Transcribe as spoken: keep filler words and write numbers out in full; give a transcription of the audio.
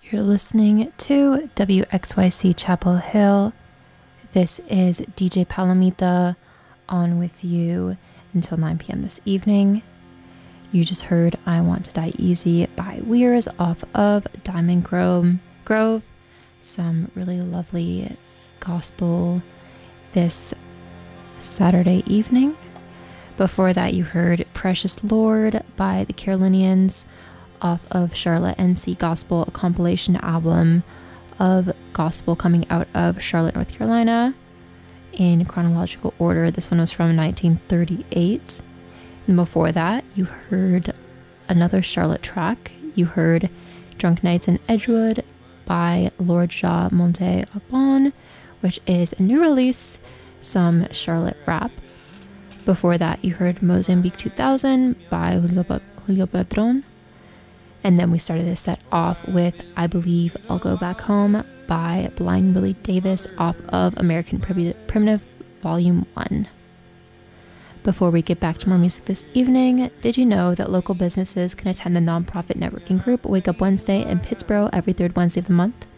You're listening to W X Y C Chapel Hill. This is D J Palomita on with you until nine p.m. this evening. You just heard I Want to Die Easy by Weirs off of Diamond Grove. Grove. Some really lovely gospel this Saturday evening. Before that, you heard Precious Lord by the Carolinians off of Charlotte N C Gospel, a compilation album of gospel coming out of Charlotte, North Carolina. In chronological order, this one was from nineteen thirty-eight. And before that, you heard another Charlotte track. You heard Drunk Nights in Edgewood by Lord Jah Monte Agbon, which is a new release, some Charlotte rap. Before that, you heard Mozambique two thousand by Julio, Julio Padron. And then we started this set off with I Believe I'll Go Back Home by Blind Willie Davis off of American Primitive Volume one. Before we get back to more music this evening, did you know that local businesses can attend the nonprofit networking group Wake Up Wednesday in Pittsboro every third Wednesday of the month?